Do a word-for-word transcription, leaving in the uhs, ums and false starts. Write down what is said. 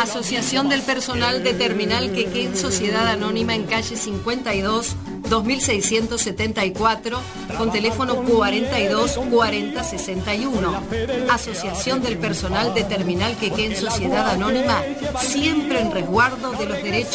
Asociación del Personal de Terminal Quequén, Sociedad Anónima en calle cincuenta y dos, dos mil seiscientos setenta y cuatro, con teléfono cuarenta y dos cuarenta sesenta y uno. Asociación del Personal de Terminal Quequén, Sociedad Anónima, siempre en resguardo de los derechos